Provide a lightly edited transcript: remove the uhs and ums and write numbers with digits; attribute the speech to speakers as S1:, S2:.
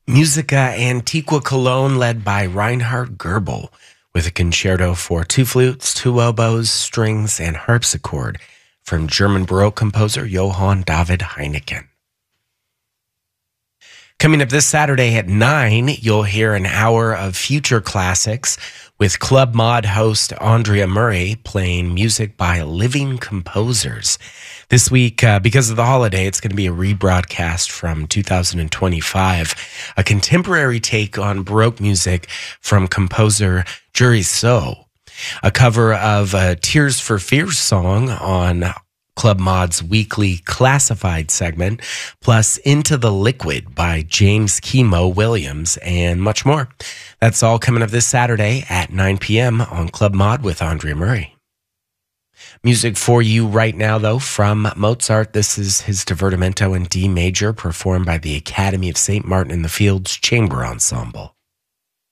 S1: Musica Antiqua Cologne, led by Reinhard Goebel, with a concerto for two flutes, two oboes, strings, and harpsichord from German Baroque composer Johann David Heineken. Coming up this Saturday at 9, you'll hear an hour of future classics with Club Mod host Andrea Murray playing music by living composers. This week, because of the holiday, it's going to be a rebroadcast from 2025, a contemporary take on Baroque music from composer Jury So, a cover of a Tears for Fears song on Club Mod's weekly classified segment, plus Into the Liquid by James Chemo Williams, and much more. That's all coming up this Saturday at 9 p.m. on Club Mod with Andrea Murray. Music for you right now, though, from Mozart. This is his Divertimento in D major, performed by the Academy of St. Martin in the Fields Chamber Ensemble.